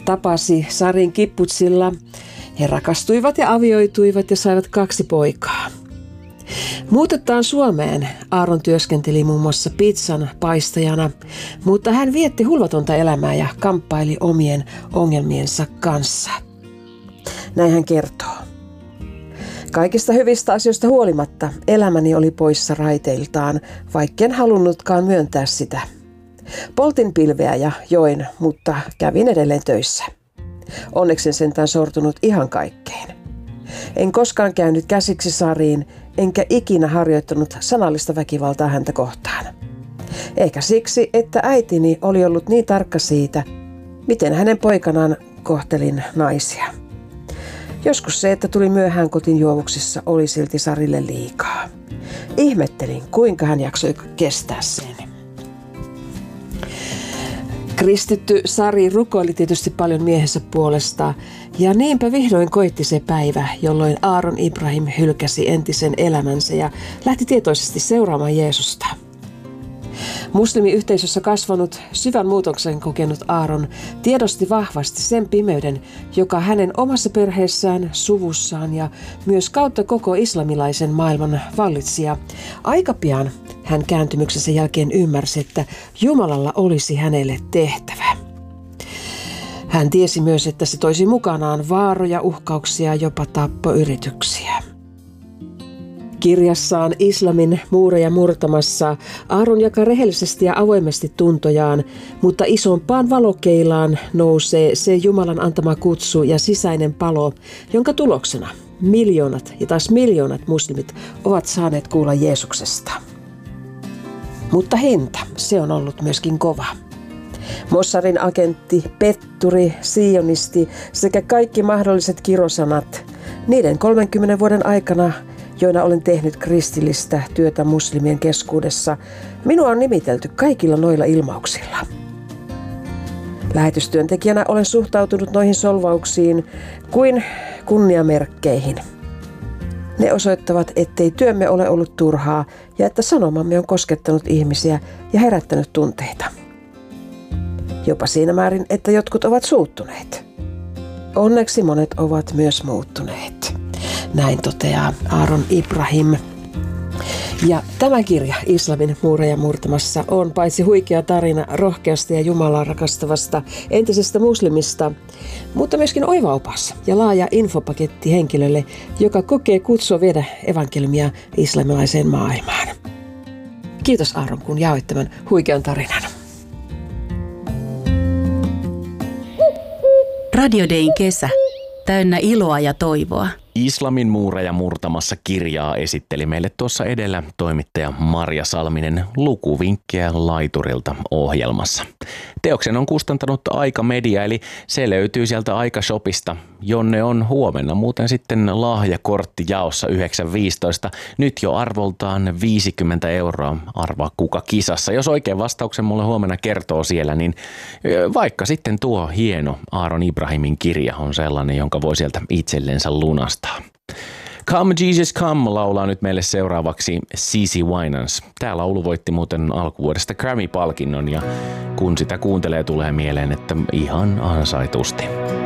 tapasi Sarin kibbutzilla. He rakastuivat ja avioituivat ja saivat 2 poikaa. Muutettaan Suomeen Aaron työskenteli muun muassa pizzan paistajana, mutta hän vietti hulvatonta elämää ja kamppaili omien ongelmiensa kanssa. Näin hän kertoo. Kaikista hyvistä asioista huolimatta elämäni oli poissa raiteiltaan, vaikken halunnutkaan myöntää sitä. Poltin pilveä ja join, mutta kävin edelleen töissä. Onneksi en sentään sortunut ihan kaikkeen. En koskaan käynyt käsiksi Sariin, enkä ikinä harjoittanut sanallista väkivaltaa häntä kohtaan. Ehkä siksi, että äitini oli ollut niin tarkka siitä, miten hänen poikanaan kohtelin naisia. Joskus se, että tuli myöhään kotiin juovuksissa, oli silti Sarille liikaa. Ihmettelin, kuinka hän jaksoi kestää sen. Kristitty Sari rukoili tietysti paljon miehensä puolesta, ja niinpä vihdoin koitti se päivä, jolloin Aaron Ibrahim hylkäsi entisen elämänsä ja lähti tietoisesti seuraamaan Jeesusta. Muslimiyhteisössä kasvanut, syvän muutoksen kokenut Aaron tiedosti vahvasti sen pimeyden, joka hänen omassa perheessään, suvussaan ja myös kautta koko islamilaisen maailman vallitsi. Ja aika pian hän kääntymyksensä jälkeen ymmärsi, että Jumalalla olisi hänelle tehtävä. Hän tiesi myös, että se toisi mukanaan vaaroja, uhkauksia ja jopa tappoyrityksiä. Kirjassaan Islamin muureja murtamassa Aaron jakaa rehellisesti ja avoimesti tuntojaan, mutta isompaan valokeilaan nousee se Jumalan antama kutsu ja sisäinen palo, jonka tuloksena miljoonat ja taas miljoonat muslimit ovat saaneet kuulla Jeesuksesta. Mutta hinta, se on ollut myöskin kova. Mossadin agentti, petturi, sionisti sekä kaikki mahdolliset kirosanat, niiden 30 vuoden aikana, joina olen tehnyt kristillistä työtä muslimien keskuudessa, minua on nimitelty kaikilla noilla ilmauksilla. Lähetystyöntekijänä olen suhtautunut noihin solvauksiin kuin kunniamerkkeihin. Ne osoittavat, ettei työmme ole ollut turhaa ja että sanomamme on koskettanut ihmisiä ja herättänyt tunteita. Jopa siinä määrin, että jotkut ovat suuttuneet. Onneksi monet ovat myös muuttuneet. Näin toteaa Aaron Ibrahim. Ja tämä kirja Islamin muureja murtamassa on paitsi huikea tarina rohkeasta ja Jumalaa rakastavasta entisestä muslimista, mutta myöskin oiva opas ja laaja infopaketti henkilölle, joka kokee kutsua viedä evankeliumia islamilaiseen maailmaan. Kiitos Aaron, kun jaoit tämän huikean tarinan. Radio Dayn kesä. Täynnä iloa ja toivoa. Islamin muureja murtamassa kirjaa esitteli meille tuossa edellä toimittaja Marja Salminen lukuvinkkejä laiturilta ohjelmassa. Teoksen on kustantanut Aika Media, eli se löytyy sieltä Aika-shopista, jonne on huomenna muuten sitten lahjakortti jaossa 9.15. Nyt jo arvoltaan 50 €. Arvaa kuka kisassa. Jos oikein vastauksen mulle huomenna kertoo siellä, niin vaikka sitten tuo hieno Aaron Ibrahimin kirja on sellainen, jonka voi sieltä itsellensä lunastaa. Come Jesus Come laulaa nyt meille seuraavaksi CeCe Winans. Tämä laulu voitti muuten alkuvuodesta Grammy-palkinnon ja kun sitä kuuntelee tulee mieleen, että ihan ansaitusti.